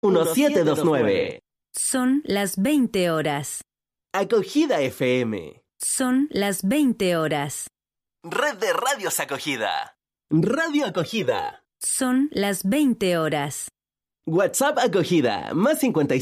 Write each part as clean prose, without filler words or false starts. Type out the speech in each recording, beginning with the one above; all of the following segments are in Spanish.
1729. Son las 20 horas. Acogida FM. Son las 20 horas. Red de Radios Acogida. Radio Acogida. Son las 20 horas. WhatsApp Acogida, más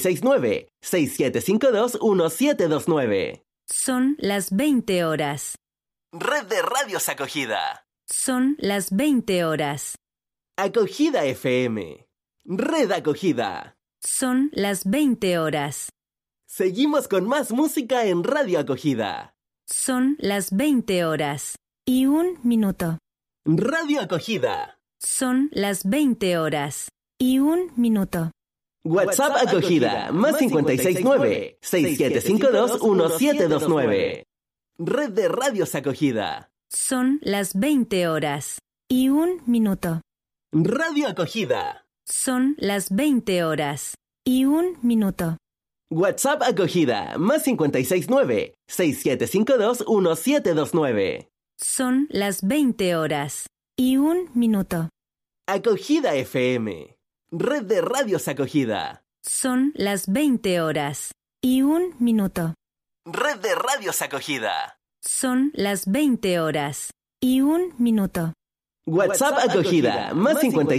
569-6752-1729. Son las 20 horas. Red de Radios Acogida. Son las 20 horas. Acogida FM. Red Acogida. Son las 20 horas. Seguimos con más música en Radio Acogida. Son las 20 horas. Y 1 minuto. Radio Acogida. Son las 20 horas. Y 1 minuto. WhatsApp Acogida, más 569-6752-1729. Red de Radios Acogida. Son las 20 horas. Y 1 minuto. Radio Acogida. Son las 20 horas. Y 1 minuto. WhatsApp Acogida, más 569-6752-1729. Son las 20 horas. Y 1 minuto. Acogida FM. Red de Radios Acogida. Son las 20 horas. Y 1 minuto. Red de Radios Acogida. Son las 20 horas. Y 1 minuto. WhatsApp Acogida, más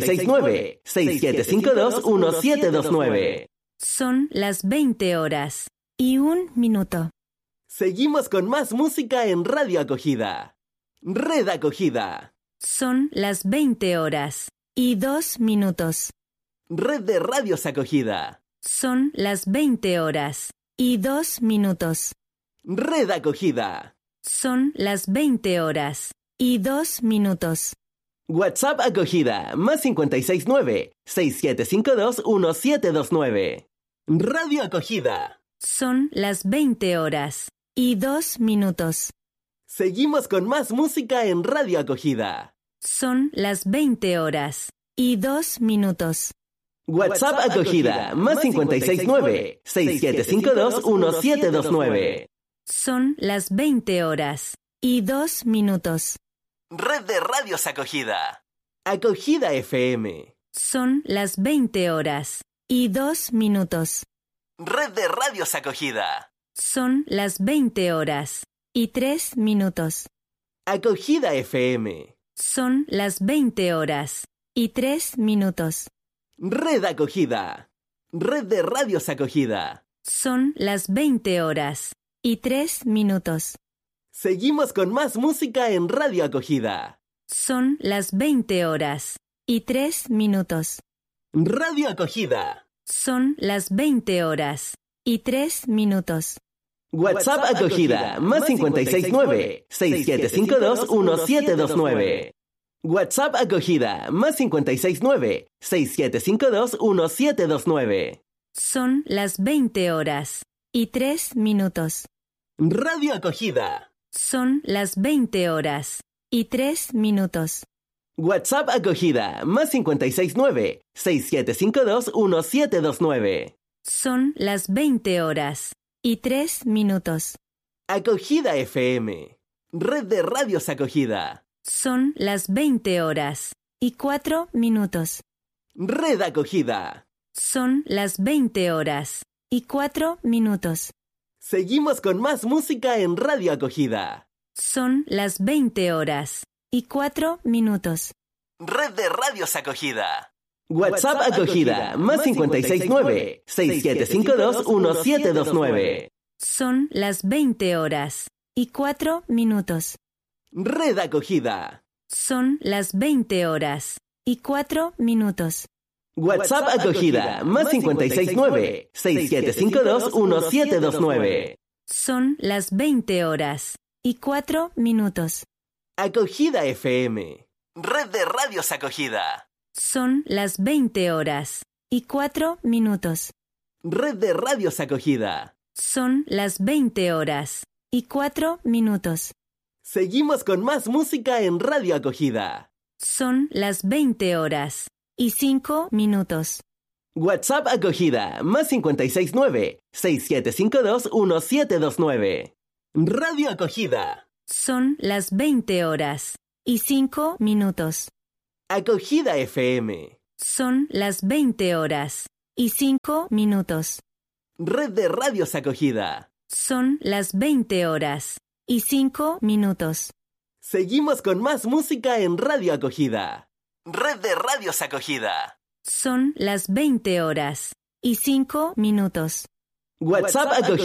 569-6752-1729. Son las 20 horas. Y 1 minuto. Seguimos con más música en Radio Acogida. Red Acogida. Son las 20 horas. Y 2 minutos. Red de Radios Acogida. Son las 20 horas. Y 2 minutos. Red Acogida. Son las 20 horas. Y 2 minutos. WhatsApp Acogida, más 569-6752-1729. Radio Acogida. Son las 20 horas. Y 2 minutos. Seguimos con más música en Radio Acogida. Son las 20 horas. Y 2 minutos. WhatsApp Acogida, más 569-6752-1729. Son las 20 horas. Y 2 minutos. Red de Radios Acogida. Acogida FM. Son las 20 horas. Y 2 minutos. Red de Radios Acogida. Son las 20 horas. Y 3 minutos. Acogida FM. Son las 20 horas. Y 3 minutos. Red Acogida. Red de Radios Acogida. Son las 20 horas. Y 3 minutos. Seguimos con más música en Radio Acogida. Son las 20 horas. Y 3 minutos. Radio Acogida. Son las 20 horas. Y 3 minutos. WhatsApp Acogida, más 569-6752-1729. WhatsApp Acogida, más 569-6752-1729. Son las 20 horas. Y 3 minutos. Radio Acogida. Son las 20 horas. Y 3 minutos. WhatsApp Acogida, más 569-6752-1729. Son las 20 horas. Y 3 minutos. Acogida FM. Red de Radios Acogida. Son las 20 horas. Y 4 minutos. Red Acogida. Son las 20 horas. Y 4 minutos. Seguimos con más música en Radio Acogida. Son las 20 horas. Y 4 minutos. Red de Radios Acogida. WhatsApp Acogida, más 569-6752-1729. Son las 20 horas. Y 4 minutos. Red Acogida. Son las 20 horas. Y 4 minutos. WhatsApp Acogida, más 569-6752-1729. Son las 20 horas. Y 4 minutos. Acogida FM. Red de Radios Acogida. Son las 20 horas. Y 4 minutos. Red de Radios Acogida. Son las 20 horas. Y 4 minutos. Seguimos con más música en Radio Acogida. Son las 20 horas. Y 5 minutos. WhatsApp Acogida, más 569-6752-1729. Radio Acogida. Son las 20 horas. Y 5 minutos. Acogida FM. Son las 20 horas. y 5 minutos. Red de Radios Acogida. Son las 20 horas y 5 minutos. Seguimos con más música en Radio Acogida. Red de Radios Acogida. Son las 20 horas y 5 minutos. WhatsApp Acogida.